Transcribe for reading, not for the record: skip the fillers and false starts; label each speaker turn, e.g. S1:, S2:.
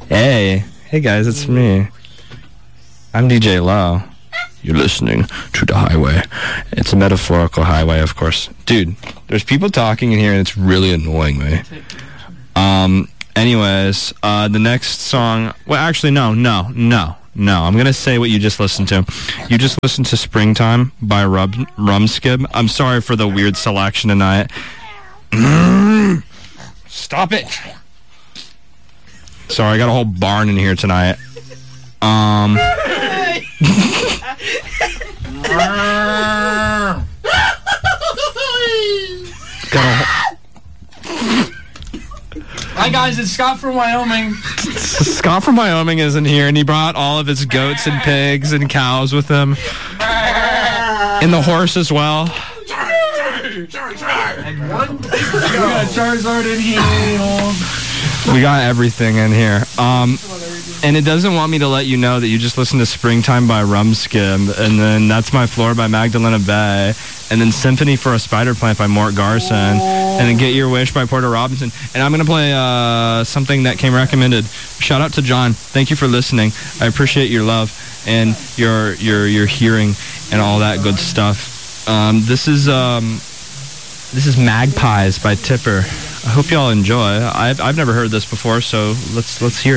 S1: Hey guys, it's me. I'm DJ Low. You're listening to The Highway. It's a metaphorical highway, of course. Dude, there's people talking in here and it's really annoying me. Anyways, the next song... Well, actually, no. I'm going to say what you just listened to. You just listened to Springtime by Rumskib. I'm sorry for the weird selection tonight. Stop it! Sorry, I got a whole barn in here tonight.
S2: Hi guys, it's Scott from Wyoming.
S1: Scott from Wyoming isn't here, and he brought all of his goats and pigs and cows with him. And the horse as well.
S2: And one big we got Charizard in here.
S1: We got everything in here. And it doesn't want me to let you know that you just listened to Springtime by Rumskib, and then That's My Floor by Magdalena Bay, and then Symphony for a Spider Plant by Mort Garson, and then Get Your Wish by Porter Robinson. And I'm going to play something that came recommended. Shout out to John. Thank you for listening. I appreciate your love and your hearing and all that good stuff. This is Magpies by Tipper. I hope y'all enjoy. I've never heard this before, so let's hear it.